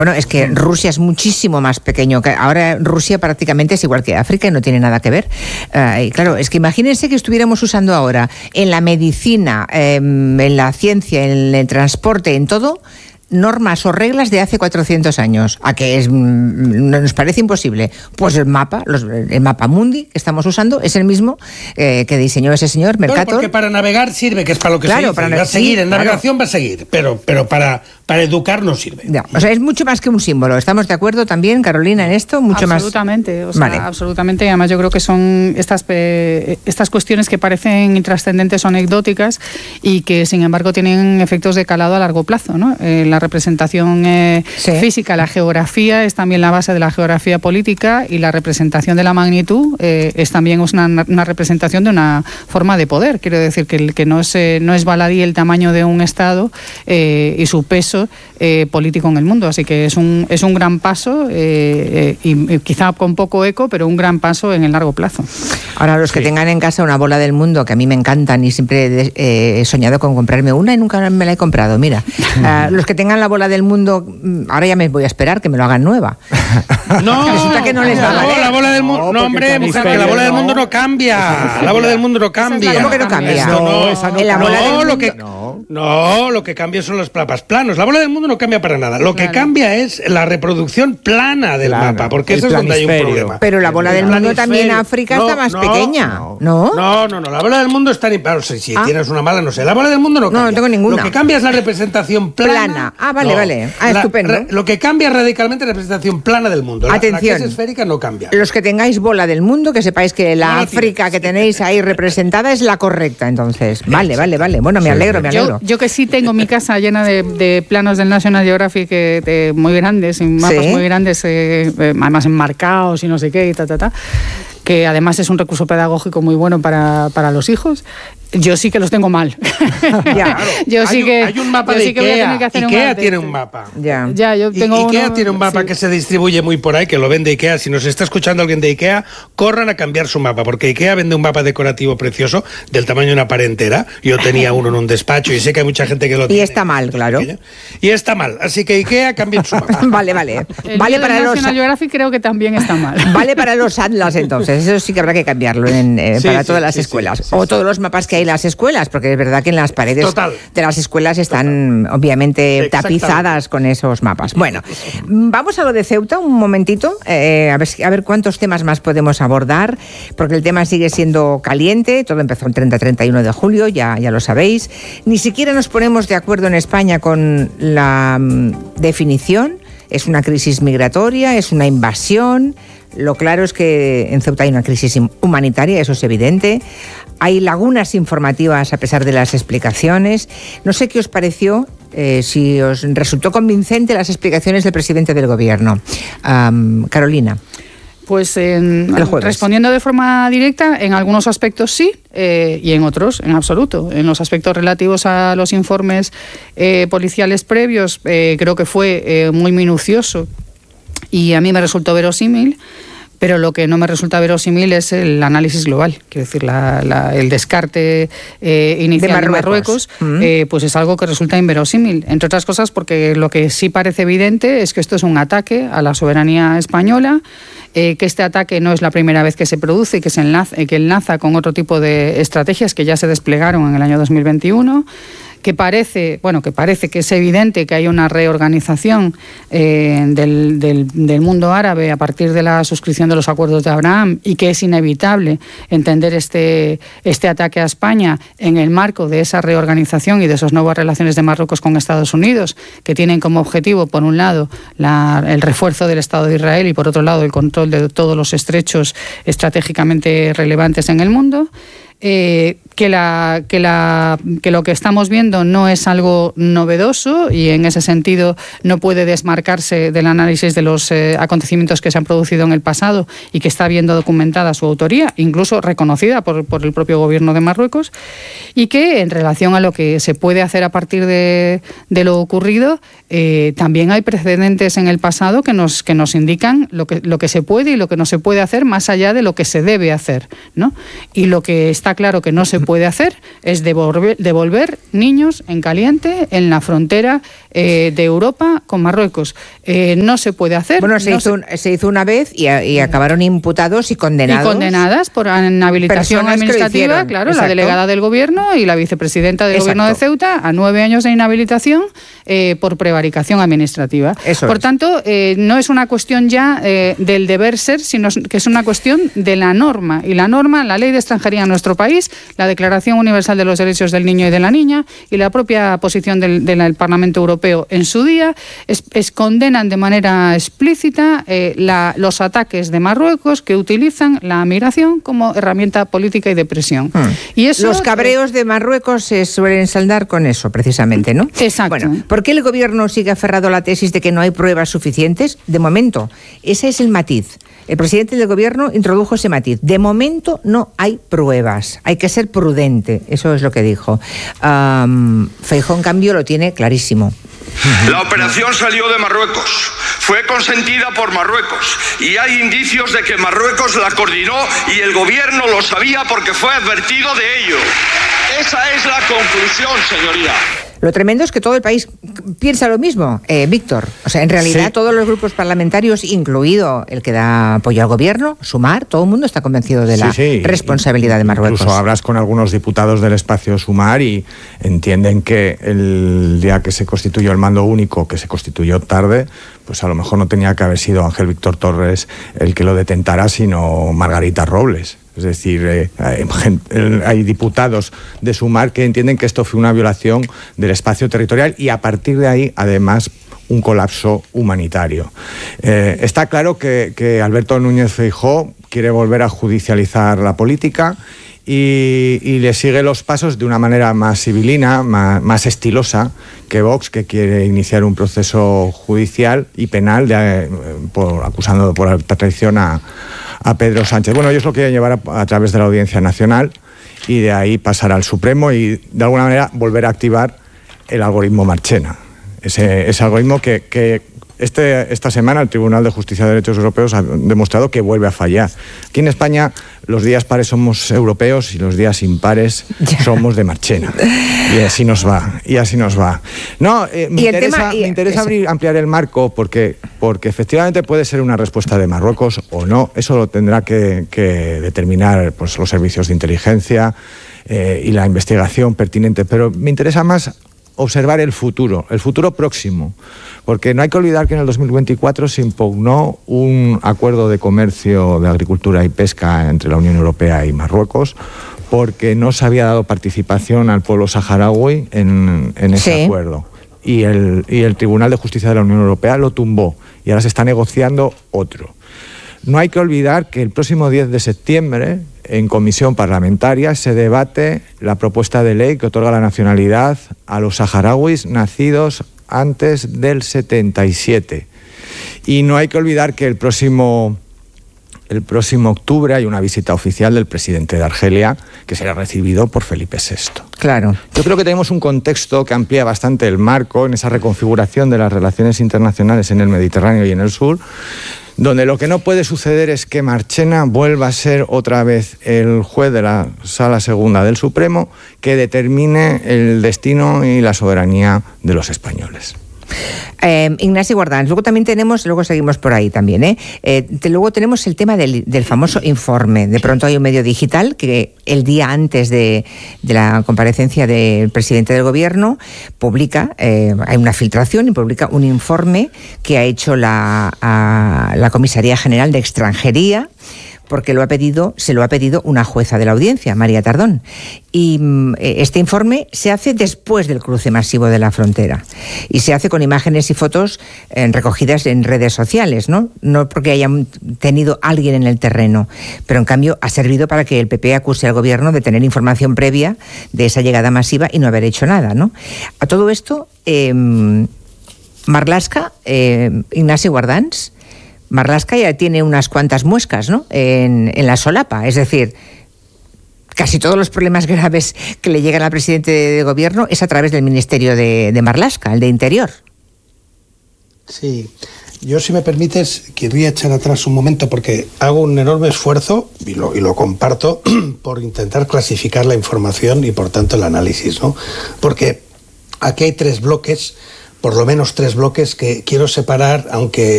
Bueno, es que Rusia es muchísimo más pequeño. Ahora Rusia prácticamente es igual que África y no tiene nada que ver. Y claro, es que imagínense que estuviéramos usando ahora en la medicina, en la ciencia, en el transporte, en todo, normas o reglas de hace 400 años. ¿A que nos parece imposible? Pues el mapa mundi que estamos usando es el mismo que diseñó ese señor Mercator. Bueno, porque para navegar sirve, que es para lo que se dice. Va a seguir, en navegación va a seguir, pero para educar no sirve. Ya, o sea, es mucho más que un símbolo. ¿Estamos de acuerdo también, Carolina, en esto? Mucho absolutamente, más. O sea, vale. Absolutamente. Y además yo creo que son estas cuestiones que parecen intrascendentes o anecdóticas y que, sin embargo, tienen efectos de calado a largo plazo, ¿no? La representación física, la geografía es también la base de la geografía política, y la representación de la magnitud es también una representación de una forma de poder. Quiero decir que no es baladí el tamaño de un Estado y su peso político en el mundo. Así que es un gran paso y quizá con poco eco, pero un gran paso en el largo plazo. Ahora, los que tengan en casa una bola del mundo, que a mí me encantan y siempre he soñado con comprarme una y nunca me la he comprado, mira. Los que tengan la bola del mundo, ahora ya me voy a esperar que me lo hagan nueva. No, resulta que no les va a valer. La bola del mundo, no, hombre, mujer, que la bola del mundo no cambia. La bola del mundo no cambia. ¿Cómo que no cambia? Lo que cambia son los mapas planos. La bola del mundo no cambia para nada. Lo que cambia es la reproducción plana del mapa, porque eso es donde hay un problema. Pero la bola del mundo también, África está más pequeña, ¿no? No, la bola del mundo está si tienes una mala, no sé. La bola del mundo no cambia. No tengo ninguna. Lo que cambia es la representación plana. Vale. Estupendo. Lo que cambia radicalmente es la representación plana del mundo. Atención. La que es esférica no cambia. Los que tengáis bola del mundo, que sepáis que la África que tenéis ahí representada es la correcta, entonces. Vale. Bueno, me alegro. Yo que sí tengo mi casa llena de planos del National Geographic muy grandes, en mapas muy grandes, además enmarcados y no sé qué, y que además es un recurso pedagógico muy bueno para los hijos. Yo sí que los tengo mal. Hay un mapa de IKEA. IKEA tiene un mapa. Yo tengo IKEA tiene un mapa que se distribuye muy por ahí, que lo vende IKEA. Si nos está escuchando alguien de IKEA, corran a cambiar su mapa, porque IKEA vende un mapa decorativo precioso del tamaño de una pared entera. Yo tenía uno en un despacho y sé que hay mucha gente que lo tiene. Y está mal, claro. Y está mal. Así que IKEA cambien su mapa. Vale. Vale para los National Geographic creo que también está mal. Vale para los Atlas, entonces. Eso sí que habrá que cambiarlo para todas las escuelas. O todos los mapas que hay en las escuelas, porque es verdad que en las paredes de las escuelas están obviamente tapizadas con esos mapas. Bueno, vamos a lo de Ceuta un momentito, a ver cuántos temas más podemos abordar, porque el tema sigue siendo caliente. Todo empezó el 30-31 de julio, ya lo sabéis. Ni siquiera nos ponemos de acuerdo en España con la definición. Es una crisis migratoria, es una invasión. Lo claro es que en Ceuta hay una crisis humanitaria, eso es evidente. Hay lagunas informativas a pesar de las explicaciones. No sé qué os pareció, si os resultó convincente las explicaciones del presidente del gobierno. Carolina. Pues respondiendo de forma directa, en algunos aspectos sí, y en otros en absoluto. En los aspectos relativos a los informes policiales previos, creo que fue muy minucioso y a mí me resultó verosímil, pero lo que no me resulta verosímil es el análisis global. Quiero decir, el descarte inicial de Marruecos pues es algo que resulta inverosímil, entre otras cosas porque lo que sí parece evidente es que esto es un ataque a la soberanía española, que este ataque no es la primera vez que se produce y que enlaza con otro tipo de estrategias que ya se desplegaron en el año 2021, que parece que es evidente que hay una reorganización del mundo árabe a partir de la suscripción de los acuerdos de Abraham, y que es inevitable entender este ataque a España en el marco de esa reorganización y de esas nuevas relaciones de Marruecos con Estados Unidos, que tienen como objetivo, por un lado, el refuerzo del Estado de Israel y, por otro lado, el control de todos los estrechos estratégicamente relevantes en el mundo. Que lo que estamos viendo no es algo novedoso y en ese sentido no puede desmarcarse del análisis de los acontecimientos que se han producido en el pasado y que está viendo documentada su autoría, incluso reconocida por el propio gobierno de Marruecos, y que en relación a lo que se puede hacer a partir de lo ocurrido, también hay precedentes en el pasado que nos indican lo que se puede y lo que no se puede hacer, más allá de lo que se debe hacer, ¿no? Y lo que está claro que no se puede puede hacer es devolver niños en caliente en la frontera de Europa con Marruecos. No se puede hacer. Bueno, se hizo una vez y acabaron imputados y condenados. Y condenadas por inhabilitación administrativa, claro, exacto. La delegada del Gobierno y la vicepresidenta del Gobierno de Ceuta a 9 años de inhabilitación por prevaricación administrativa. Por tanto, no es una cuestión ya del deber ser, sino que es una cuestión de la norma. Y la norma, la Ley de Extranjería en nuestro país, la Declaración Universal de los Derechos del Niño y de la Niña y la propia posición del Parlamento Europeo en su día condenan de manera explícita los ataques de Marruecos que utilizan la migración como herramienta política y de presión. Y eso, los cabreos de Marruecos se suelen saldar con eso, precisamente, ¿no? Exacto. Bueno, ¿por qué el Gobierno sigue aferrado a la tesis de que no hay pruebas suficientes? De momento, ese es el matiz. El presidente del Gobierno introdujo ese matiz. De momento no hay pruebas. Hay que ser prudente. Eso es lo que dijo. Feijóo, en cambio, lo tiene clarísimo. La operación salió de Marruecos, fue consentida por Marruecos y hay indicios de que Marruecos la coordinó y el gobierno lo sabía porque fue advertido de ello. Esa es la conclusión, señoría. Lo tremendo es que todo el país piensa lo mismo, Víctor. O sea, en realidad todos los grupos parlamentarios, incluido el que da apoyo al gobierno, Sumar, todo el mundo está convencido de la responsabilidad de Marruecos. Incluso hablas con algunos diputados del espacio Sumar y entienden que el día que se constituyó el mando único, que se constituyó tarde, pues a lo mejor no tenía que haber sido Ángel Víctor Torres el que lo detentara, sino Margarita Robles. Es decir, hay diputados de Sumar que entienden que esto fue una violación del espacio territorial y a partir de ahí, además, un colapso humanitario. Está claro que Alberto Núñez Feijóo quiere volver a judicializar la política y le sigue los pasos de una manera más civilina, más estilosa que Vox, que quiere iniciar un proceso judicial y penal acusando por traición a Pedro Sánchez. Bueno, ellos lo quieren llevar a través de la Audiencia Nacional y de ahí pasar al Supremo y de alguna manera volver a activar el algoritmo Marchena. Ese algoritmo que esta semana el Tribunal de Justicia de Derechos Europeos ha demostrado que vuelve a fallar. Aquí en España los días pares somos europeos y los días impares somos de Marchena. Y así nos va. No, me interesa ampliar el marco porque efectivamente puede ser una respuesta de Marruecos o no. Eso lo tendrá que determinar pues, los servicios de inteligencia y la investigación pertinente. Pero me interesa más observar el futuro próximo, porque no hay que olvidar que en el 2024 se impugnó un acuerdo de comercio de agricultura y pesca entre la Unión Europea y Marruecos, porque no se había dado participación al pueblo saharaui en ese acuerdo. Y el Tribunal de Justicia de la Unión Europea lo tumbó y ahora se está negociando otro. No hay que olvidar que el próximo 10 de septiembre, en comisión parlamentaria, se debate la propuesta de ley que otorga la nacionalidad a los saharauis nacidos antes del 77. Y no hay que olvidar que el próximo octubre hay una visita oficial del presidente de Argelia que será recibido por Felipe VI. Claro. Yo creo que tenemos un contexto que amplía bastante el marco en esa reconfiguración de las relaciones internacionales en el Mediterráneo y en el sur, donde lo que no puede suceder es que Marchena vuelva a ser otra vez el juez de la Sala Segunda del Supremo que determine el destino y la soberanía de los españoles. Ignasi Guardans, luego seguimos por ahí también, luego tenemos el tema del famoso informe. De pronto hay un medio digital que el día antes de la comparecencia del presidente del gobierno publica, hay una filtración y publica un informe que ha hecho la Comisaría General de Extranjería, porque se lo ha pedido una jueza de la audiencia, María Tardón. Y este informe se hace después del cruce masivo de la frontera. Y se hace con imágenes y fotos recogidas en redes sociales, ¿no? No porque haya tenido alguien en el terreno, pero en cambio ha servido para que el PP acuse al gobierno de tener información previa de esa llegada masiva y no haber hecho nada, ¿no? A todo esto, Marlaska, Ignasi Guardans, Marlaska ya tiene unas cuantas muescas, ¿no? En la solapa, es decir, casi todos los problemas graves que le llegan al presidente de gobierno es a través del ministerio de Marlaska, el de Interior. Sí. Yo, si me permites, querría echar atrás un momento porque hago un enorme esfuerzo, y lo comparto, por intentar clasificar la información y, por tanto, el análisis, ¿no? Porque aquí hay 3 bloques, por lo menos 3 bloques que quiero separar, aunque